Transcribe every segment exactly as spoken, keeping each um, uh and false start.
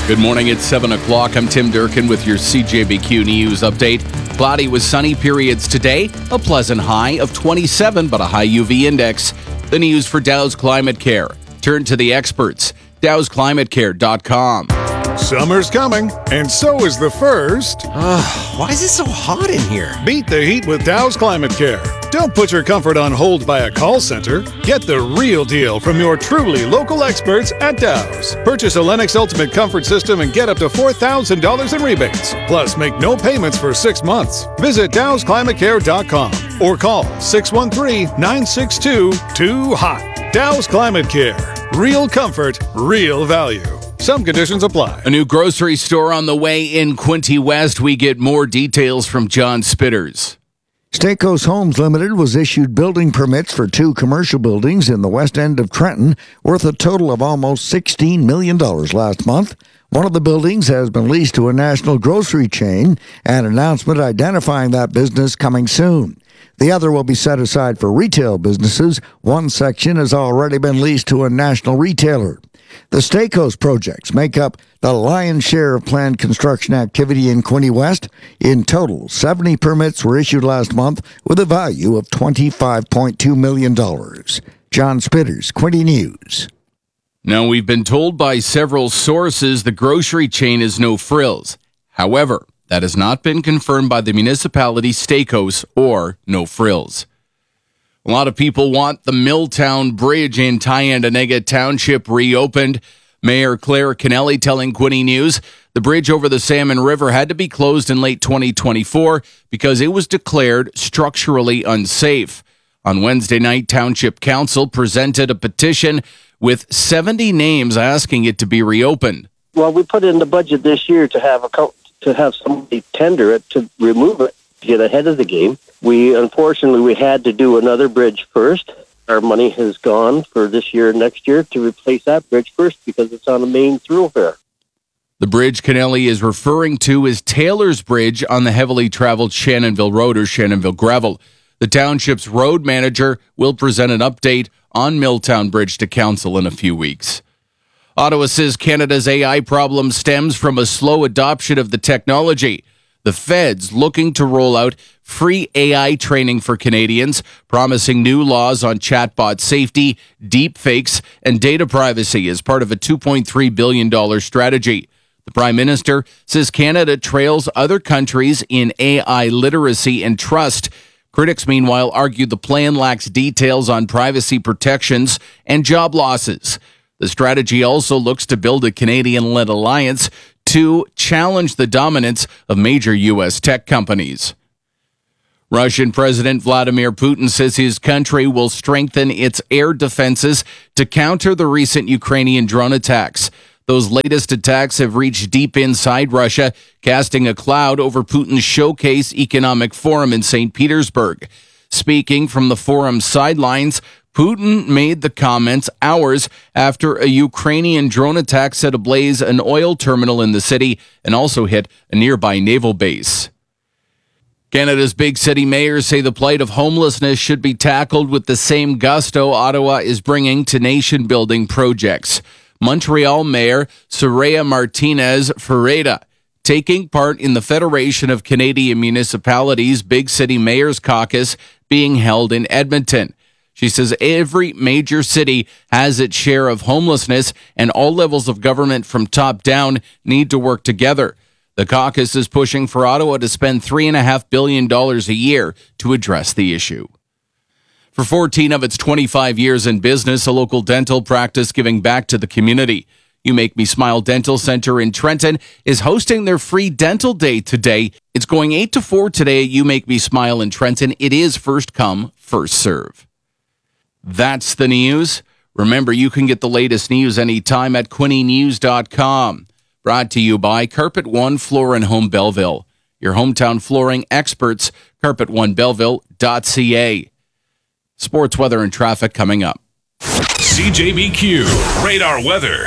Good morning, it's seven o'clock. I'm Tim Durkin with your C J B Q News update. Cloudy with sunny periods today, a pleasant high of twenty-seven, but a high U V index. The news for Dow's Climate Care. Turn to the experts. Dows Climate Care dot com. Summer's coming, and so is the first. Ugh, why is it so hot in here? Beat the heat with Dow's Climate Care. Don't put your comfort on hold by a call center. Get the real deal from your truly local experts at Dow's. Purchase a Lennox Ultimate Comfort System and get up to four thousand dollars in rebates. Plus, make no payments for six months. Visit Dows Climate Care dot com or call six one three, nine six two, two hot. Dow's Climate Care. Real comfort, real value. Some conditions apply. A new grocery store on the way in Quinte West. We get more details from John Spitters. Stakos Homes Limited was issued building permits for two commercial buildings in the west end of Trenton, worth a total of almost sixteen million dollars last month. One of the buildings has been leased to a national grocery chain, an announcement identifying that business coming soon. The other will be set aside for retail businesses. One section has already been leased to a national retailer. The Stakos projects make up the lion's share of planned construction activity in Quinte West. In total, seventy permits were issued last month with a value of twenty-five point two million dollars. John Spitters, Quinte News. Now, we've been told by several sources the grocery chain is No Frills. However, that has not been confirmed by the municipality Stakos or No Frills. A lot of people want the Milltown Bridge in Tyendinaga Township reopened. Mayor Claire Kennelly telling Quinte News the bridge over the Salmon River had to be closed in late twenty twenty-four because it was declared structurally unsafe. On Wednesday night, Township Council presented a petition with seventy names asking it to be reopened. Well, we put in the budget this year to have a co- to have somebody tender it to remove it, to get ahead of the game. We, unfortunately, we had to do another bridge first. Our money has gone for this year and next year to replace that bridge first because it's on a main thoroughfare. The bridge Kennelly is referring to is Taylor's Bridge on the heavily traveled Shannonville Road or Shannonville Gravel. The township's road manager will present an update on Milltown Bridge to council in a few weeks. Ottawa says Canada's A I problem stems from a slow adoption of the technology. The Fed's looking to roll out free A I training for Canadians, promising new laws on chatbot safety, deepfakes, and data privacy as part of a two point three billion dollars strategy. The Prime Minister says Canada trails other countries in A I literacy and trust. Critics, meanwhile, argue the plan lacks details on privacy protections and job losses. The strategy also looks to build a Canadian-led alliance to challenge the dominance of major U S tech companies. Russian President Vladimir Putin says his country will strengthen its air defenses to counter the recent Ukrainian drone attacks. Those latest attacks have reached deep inside Russia, casting a cloud over Putin's Showcase Economic Forum in Saint Petersburg. Speaking from the forum's sidelines, Putin made the comments hours after a Ukrainian drone attack set ablaze an oil terminal in the city and also hit a nearby naval base. Canada's big city mayors say the plight of homelessness should be tackled with the same gusto Ottawa is bringing to nation-building projects. Montreal Mayor Soraya Martinez Ferreira, taking part in the Federation of Canadian Municipalities Big City Mayors Caucus being held in Edmonton. She says every major city has its share of homelessness and all levels of government from top down need to work together. The caucus is pushing for Ottawa to spend three point five billion dollars a year to address the issue. For fourteen of its twenty-five years in business, a local dental practice giving back to the community. You Make Me Smile Dental Center in Trenton is hosting their free dental day today. It's going eight to four today at You Make Me Smile in Trenton. It is first come, first serve. That's the news. Remember, you can get the latest news anytime at Quinte News dot com. Brought to you by Carpet One Floor and Home Belleville. Your hometown flooring experts, carpet one belleville dot c a. Sports, weather, and traffic coming up. C J B Q Radar Weather.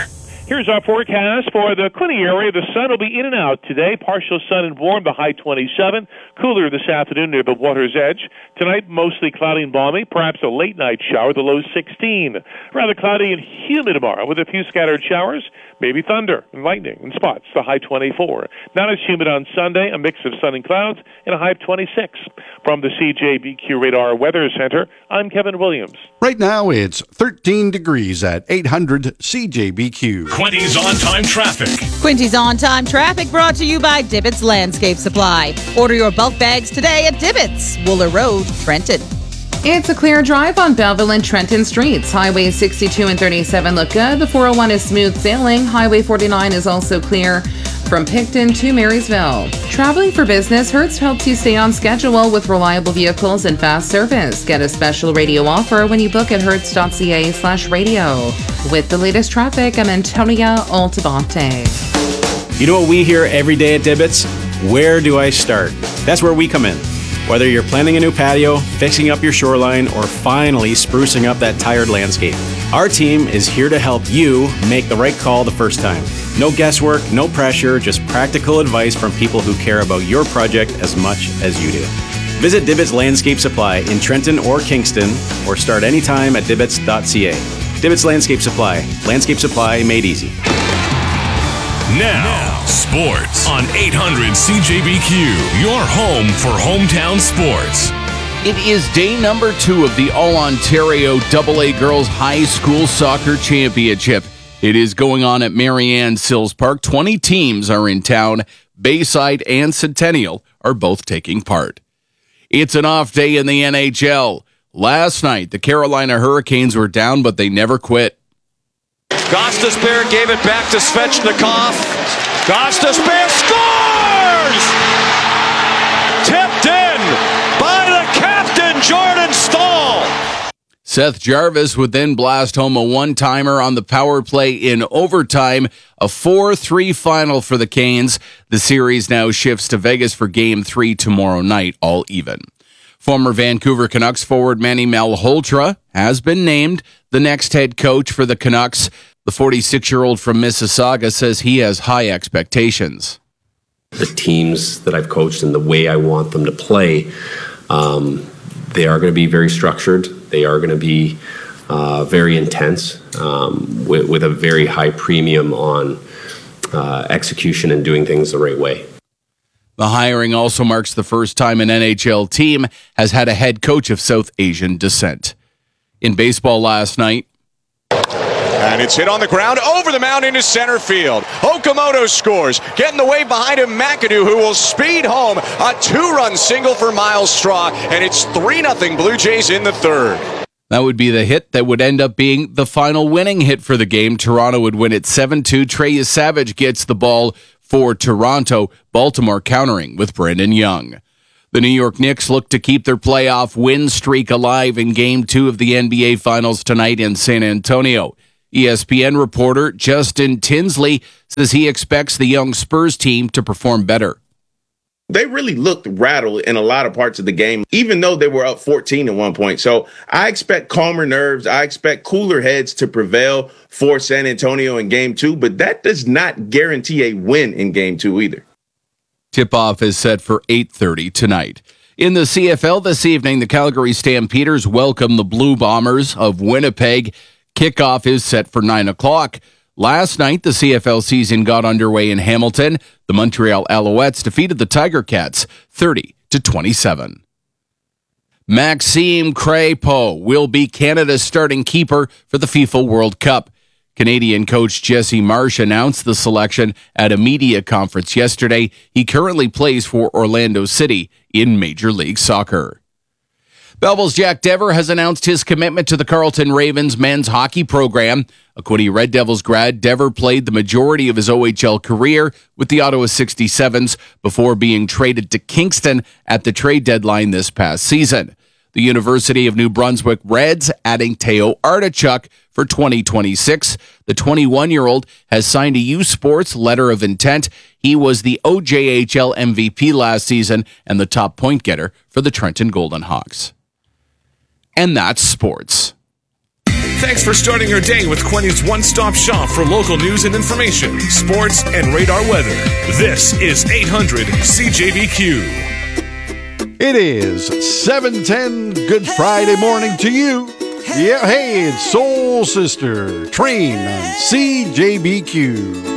Here's our forecast for the Quinte area. The sun will be in and out today. Partial sun and warm, the high twenty-seven. Cooler this afternoon near the water's edge. Tonight, mostly cloudy and balmy. Perhaps a late night shower, the low sixteen. Rather cloudy and humid tomorrow with a few scattered showers. Maybe thunder and lightning in spots, the high twenty-four. Not as humid on Sunday, a mix of sun and clouds, and a high of twenty-six. From the C J B Q Radar Weather Center, I'm Kevin Williams. Right now, it's thirteen degrees at eight hundred C J B Q. Quinte's on-time traffic. Quinte's on-time traffic brought to you by Dibbits Landscape Supply. Order your bulk bags today at Dibbits, Wooler Road, Trenton. It's a clear drive on Belleville and Trenton Streets. Highway sixty-two and thirty-seven look good. The four oh one is smooth sailing. Highway forty-nine is also clear from Picton to Marysville. Traveling for business, Hertz helps you stay on schedule with reliable vehicles and fast service. Get a special radio offer when you book at hertz.ca slash radio. With the latest traffic, I'm Antonia Altabante. You know what we hear every day at Dibbits? Where do I start? That's where we come in. Whether you're planning a new patio, fixing up your shoreline, or finally sprucing up that tired landscape, our team is here to help you make the right call the first time. No guesswork, no pressure, just practical advice from people who care about your project as much as you do. Visit Dibbits Landscape Supply in Trenton or Kingston, or start anytime at dibbits dot c a. Dibbits Landscape Supply. Landscape supply made easy. Now, sports on eight hundred C J B Q, your home for hometown sports. It is day number two of the All-Ontario double A Girls High School Soccer Championship. It is going on at Marianne Sills Park. twenty teams are in town. Bayside and Centennial are both taking part. It's an off day in the N H L. Last night, the Carolina Hurricanes were down, but they never quit. Gostisbehere gave it back to Svechnikov. Gostisbehere scores! Tipped in by the captain, Jordan Staal. Seth Jarvis would then blast home a one-timer on the power play in overtime. A four three final for the Canes. The series now shifts to Vegas for Game three tomorrow night, all even. Former Vancouver Canucks forward Manny Malhotra has been named the next head coach for the Canucks. The forty-six-year-old from Mississauga says he has high expectations. The teams that I've coached and the way I want them to play, um, they are going to be very structured. They are going to be uh, very intense um, with, with a very high premium on uh, execution and doing things the right way. The hiring also marks the first time an N H L team has had a head coach of South Asian descent. In baseball last night, and it's hit on the ground, over the mound into center field. Okamoto scores. Getting the way behind him, McAdoo, who will speed home. A two-run single for Miles Straw, and it's three nothing Blue Jays in the third. That would be the hit that would end up being the final winning hit for the game. Toronto would win it seven two. Trey Savage gets the ball for Toronto. Baltimore countering with Brandon Young. The New York Knicks look to keep their playoff win streak alive in Game two of the N B A Finals tonight in San Antonio. E S P N reporter Justin Tinsley says he expects the young Spurs team to perform better. They really looked rattled in a lot of parts of the game, even though they were up fourteen at one point. So I expect calmer nerves. I expect cooler heads to prevail for San Antonio in Game two, but that does not guarantee a win in Game two either. Tip-off is set for eight thirty tonight. In the C F L this evening, the Calgary Stampeders welcome the Blue Bombers of Winnipeg. Kickoff is set for nine o'clock. Last night, the C F L season got underway in Hamilton. The Montreal Alouettes defeated the Tiger Cats thirty to twenty-seven. Maxime Crépeau will be Canada's starting keeper for the FIFA World Cup. Canadian coach Jesse Marsh announced the selection at a media conference yesterday. He currently plays for Orlando City in Major League Soccer. Belleville's Jack Dever has announced his commitment to the Carleton Ravens men's hockey program. A Quinte Red Devils grad, Dever played the majority of his O H L career with the Ottawa sixty-sevens before being traded to Kingston at the trade deadline this past season. The University of New Brunswick Reds adding Teo Artichuk for twenty twenty-six. The twenty-one-year-old has signed a U Sports letter of intent. He was the O J H L M V P last season and the top point getter for the Trenton Golden Hawks. And that's sports. Thanks for starting your day with Quinny's one-stop shop for local news and information, sports, and radar weather. This is eight hundred C J B Q. It is seven ten. Good Friday morning to you. Yeah, hey, it's Soul Sister Train on C J B Q.